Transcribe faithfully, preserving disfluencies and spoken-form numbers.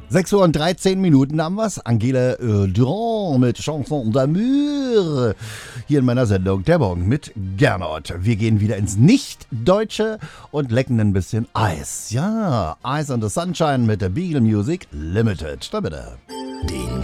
sechs Uhr und dreizehn Minuten haben wir's. Angela äh, Durand mit Chanson d'amour. Hier in meiner Sendung Der Morgen mit Gernot. Wir gehen wieder ins Nicht-Deutsche und lecken ein bisschen Eis. Ja, Ice and the Sunshine mit der Beagle Music Limited. Da bitte. Den